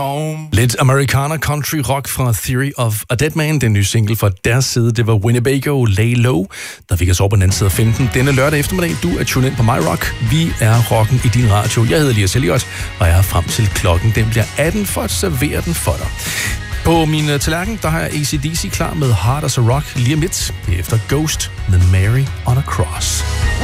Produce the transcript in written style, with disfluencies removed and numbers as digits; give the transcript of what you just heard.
home. Lidt Americana country rock fra Theory of a Dead Man. Den nye single fra deres side, det var Winnebago, Lay Low, der fik os over på den anden side af 15 denne lørdag eftermiddag. Du er tunet ind på My Rock. Vi er rocken i din radio. Jeg hedder Elias Elliot, og jeg er frem til klokken. Den bliver 18 for at servere den for dig. På min tallerken, der har jeg AC/DC klar med Hard as a Rock lige om lidt. Det er efter Ghost med Mary on a Cross.